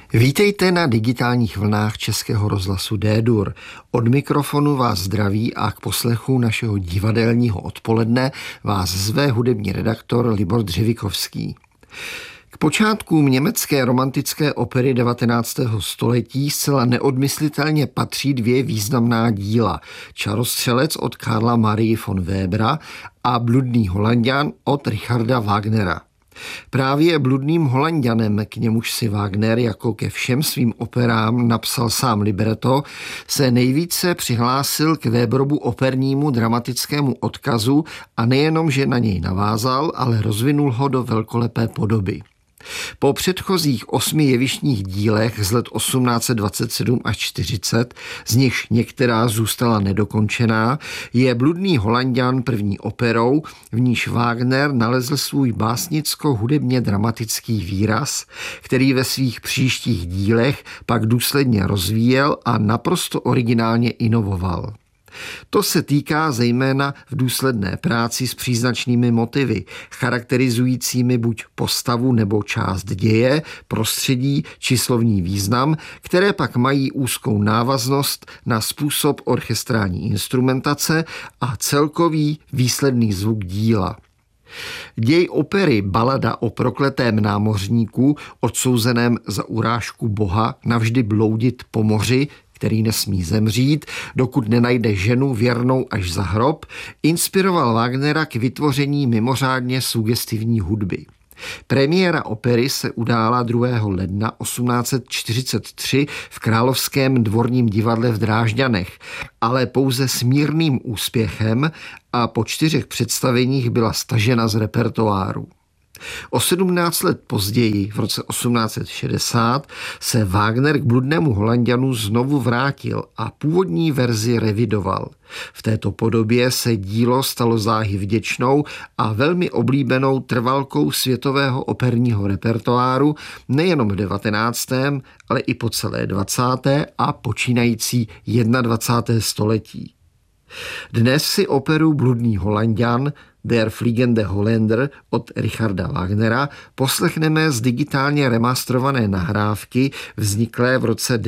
Vítejte na digitálních vlnách Českého rozhlasu D-Dur. Od mikrofonu vás zdraví a k poslechu našeho divadelního odpoledne vás zve hudební redaktor Libor Dřevikovský. K počátkům německé romantické opery 19. století zcela neodmyslitelně patří dvě významná díla. Čarostřelec od Karla Marie von Webera a Bludný Holanďan od Richarda Wagnera. Právě Bludným Holanďanem, k němuž si Wagner jako ke všem svým operám napsal sám libreto, se nejvíce přihlásil k Weberovu opernímu dramatickému odkazu a nejenom, že na něj navázal, ale rozvinul ho do velkolepé podoby. Po předchozích 8 jevištních dílech z let 1827 až 40, z nichž některá zůstala nedokončená, je Bludný Holanďan první operou, v níž Wagner nalezl svůj básnicko-hudebně dramatický výraz, který ve svých příštích dílech pak důsledně rozvíjel a naprosto originálně inovoval. To se týká zejména v důsledné práci s příznačnými motivy, charakterizujícími buď postavu nebo část děje, prostředí či slovní význam, které pak mají úzkou návaznost na způsob orchestrální instrumentace a celkový výsledný zvuk díla. Děj opery Balada o prokletém námořníku, odsouzeném za urážku Boha navždy bloudit po moři, který nesmí zemřít, dokud nenajde ženu věrnou až za hrob, inspiroval Wagnera k vytvoření mimořádně sugestivní hudby. Premiéra opery se udála 2. ledna 1843 v Královském dvorním divadle v Drážďanech, ale pouze s mírným úspěchem a po 4 představeních byla stažena z repertoáru. O 17 let později, v roce 1860, se Wagner k Bludnému Holanďanu znovu vrátil a původní verzi revidoval. V této podobě se dílo stalo záhy vděčnou a velmi oblíbenou trvalkou světového operního repertoáru nejenom v 19., ale i po celé 20. a počínající 21. století. Dnes si operu Bludný Holanďan Der Fliegende Holländer od Richarda Wagnera poslechneme z digitálně remastrované nahrávky vzniklé v roce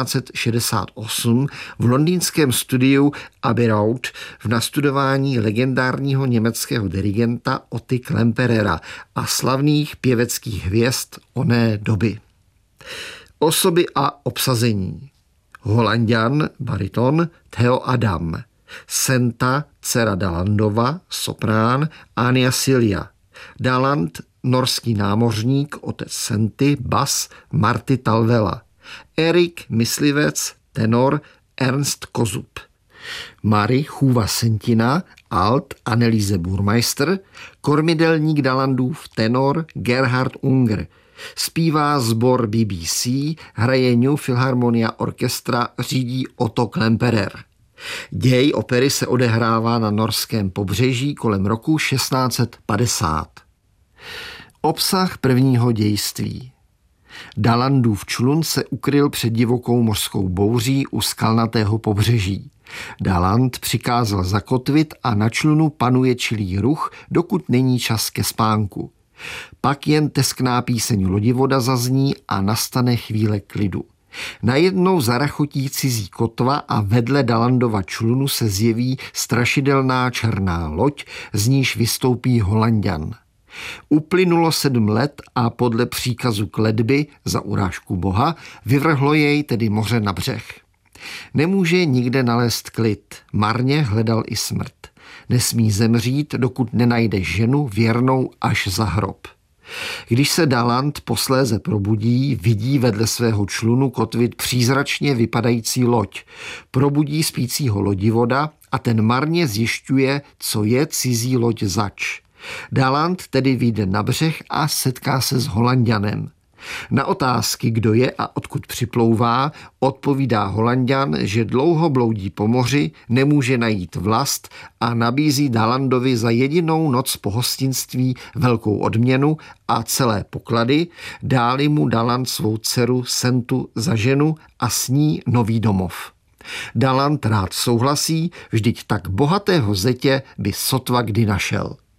1968 v londýnském studiu Abbey Road v nastudování legendárního německého dirigenta Otty Klemperera a slavných pěveckých hvězd oné doby. Osoby a obsazení: Holanďan, bariton, Theo Adam; Senta, dcera Dalandova, soprán, Anja Silja; Daland, norský námořník, otec Senty, bas, Marty Talvela; Erik, myslivec, tenor, Ernst Kozub; Mary, chůva Sentina, alt, Anneliese Burmeister; kormidelník Dalandův, tenor, Gerhard Unger; zpívá sbor BBC, hraje New Philharmonia Orchestra, řídí Otto Klemperer. Děj opery se odehrává na norském pobřeží kolem roku 1650. Obsah prvního dějství: Dalandův člun se ukryl před divokou mořskou bouří u skalnatého pobřeží. Daland přikázal zakotvit a na člunu panuje čilý ruch, dokud není čas ke spánku. Pak jen teskná píseň lodivoda zazní a nastane chvíle klidu. Najednou zarachotí cizí kotva a vedle Dalandova člunu se zjeví strašidelná černá loď, z níž vystoupí Holanďan. Uplynulo 7 let a podle příkazu kletby za urážku Boha vyvrhlo jej tedy moře na břeh. Nemůže nikde nalézt klid, marně hledal i smrt. Nesmí zemřít, dokud nenajde ženu věrnou až za hrob. Když se Daland posléze probudí, vidí vedle svého člunu kotvit přízračně vypadající loď. Probudí spícího lodivoda a ten marně zjišťuje, co je cizí loď zač. Daland tedy vyjde na břeh a setká se s Holanďanem. Na otázky, kdo je a odkud připlouvá, odpovídá Holanďan, že dlouho bloudí po moři, nemůže najít vlast a nabízí Dalandovi za jedinou noc pohostinství velkou odměnu a celé poklady, dáli mu Daland svou dceru Sentu za ženu a s ní nový domov. Daland rád souhlasí, vždyť tak bohatého zetě by sotva kdy našel.